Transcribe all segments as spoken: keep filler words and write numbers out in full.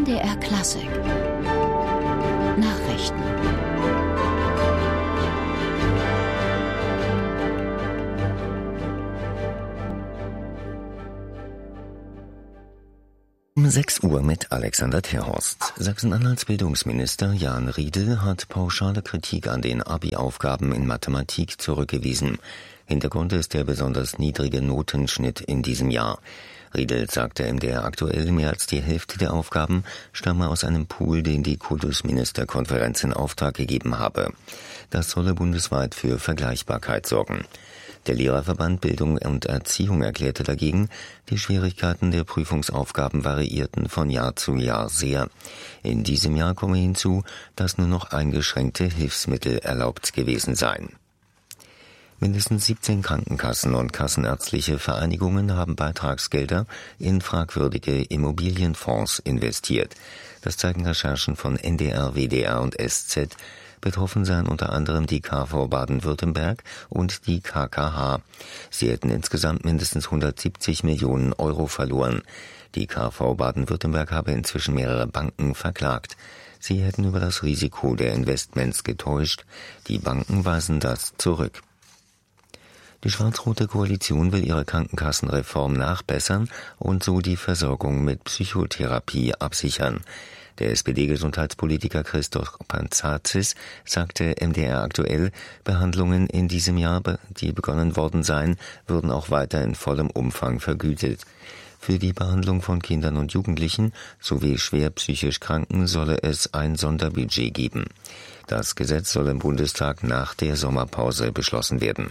M D R Klassik Nachrichten. Um sechs Uhr mit Alexander Terhorst. Sachsen-Anhalts Bildungsminister Jan Riedel hat pauschale Kritik an den Abi-Aufgaben in Mathematik zurückgewiesen. Hintergrund ist der besonders niedrige Notenschnitt in diesem Jahr. Riedel sagte M D R aktuell, mehr als die Hälfte der Aufgaben stamme aus einem Pool, den die Kultusministerkonferenz in Auftrag gegeben habe. Das solle bundesweit für Vergleichbarkeit sorgen. Der Lehrerverband Bildung und Erziehung erklärte dagegen, die Schwierigkeiten der Prüfungsaufgaben variierten von Jahr zu Jahr sehr. In diesem Jahr komme hinzu, dass nur noch eingeschränkte Hilfsmittel erlaubt gewesen seien. Mindestens siebzehn Krankenkassen und kassenärztliche Vereinigungen haben Beitragsgelder in fragwürdige Immobilienfonds investiert. Das zeigen Recherchen von N D R, W D R und S Z. Betroffen seien unter anderem die K V Baden-Württemberg und die K K H. Sie hätten insgesamt mindestens hundertsiebzig Millionen Euro verloren. Die K V Baden-Württemberg habe inzwischen mehrere Banken verklagt. Sie hätten über das Risiko der Investments getäuscht. Die Banken weisen das zurück. Die schwarz-rote Koalition will ihre Krankenkassenreform nachbessern und so die Versorgung mit Psychotherapie absichern. Der S P D-Gesundheitspolitiker Christoph Panzazis sagte M D R aktuell, Behandlungen in diesem Jahr, die begonnen worden seien, würden auch weiter in vollem Umfang vergütet. Für die Behandlung von Kindern und Jugendlichen sowie schwer psychisch Kranken solle es ein Sonderbudget geben. Das Gesetz soll im Bundestag nach der Sommerpause beschlossen werden.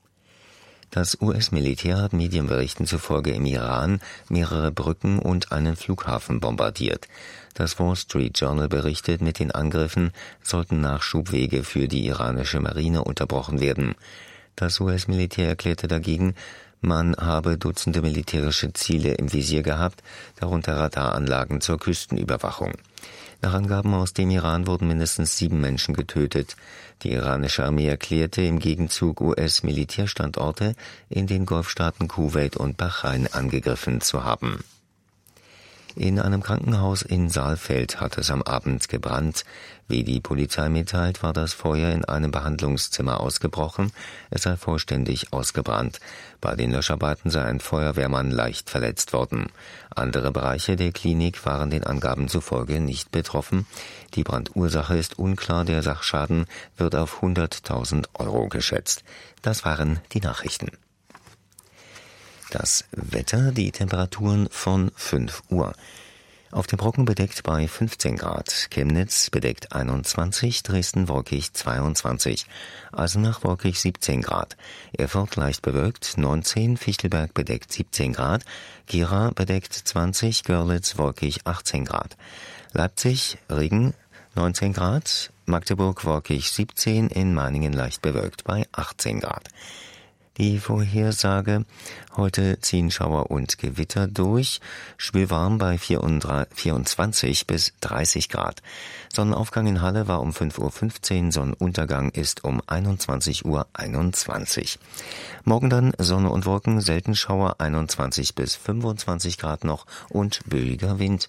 Das U S-Militär hat Medienberichten zufolge im Iran mehrere Brücken und einen Flughafen bombardiert. Das Wall Street Journal berichtet, mit den Angriffen sollten Nachschubwege für die iranische Marine unterbrochen werden. Das U S-Militär erklärte dagegen, man habe Dutzende militärische Ziele im Visier gehabt, darunter Radaranlagen zur Küstenüberwachung. Nach Angaben aus dem Iran wurden mindestens sieben Menschen getötet. Die iranische Armee erklärte im Gegenzug, U S-Militärstandorte in den Golfstaaten Kuwait und Bahrain angegriffen zu haben. In einem Krankenhaus in Saalfeld hat es am Abend gebrannt. Wie die Polizei mitteilt, war das Feuer in einem Behandlungszimmer ausgebrochen. Es sei vollständig ausgebrannt. Bei den Löscharbeiten sei ein Feuerwehrmann leicht verletzt worden. Andere Bereiche der Klinik waren den Angaben zufolge nicht betroffen. Die Brandursache ist unklar. Der Sachschaden wird auf hunderttausend Euro geschätzt. Das waren die Nachrichten. Das Wetter, die Temperaturen von fünf Uhr. Auf dem Brocken bedeckt bei fünfzehn Grad, Chemnitz bedeckt einundzwanzig, Dresden wolkig zweiundzwanzig, Eisenach wolkig siebzehn Grad, Erfurt leicht bewölkt neunzehn, Fichtelberg bedeckt siebzehn Grad, Gera bedeckt zwanzig, Görlitz wolkig achtzehn Grad, Leipzig Regen neunzehn Grad, Magdeburg wolkig siebzehn, in Meiningen leicht bewölkt bei achtzehn Grad. Die Vorhersage: Heute ziehen Schauer und Gewitter durch, schwülwarm bei vierundzwanzig bis dreißig Grad. Sonnenaufgang in Halle war um fünf Uhr fünfzehn, Sonnenuntergang ist um einundzwanzig Uhr einundzwanzig. Morgen dann Sonne und Wolken, selten Schauer, einundzwanzig bis fünfundzwanzig Grad noch und böiger Wind.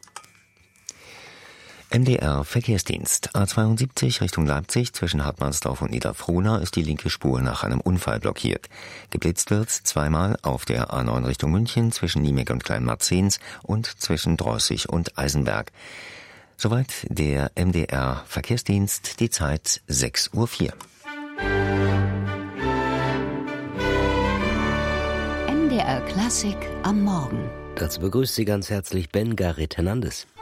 M D R Verkehrsdienst. A zweiundsiebzig Richtung Leipzig zwischen Hartmannsdorf und Niederfrohna ist die linke Spur nach einem Unfall blockiert. Geblitzt wird zweimal auf der A neun Richtung München zwischen Niemek und Kleinmarzens und zwischen Drossig und Eisenberg. Soweit der M D R Verkehrsdienst, die Zeit sechs Uhr vier. M D R Klassik am Morgen. Dazu begrüßt Sie ganz herzlich Ben Garret Hernandez.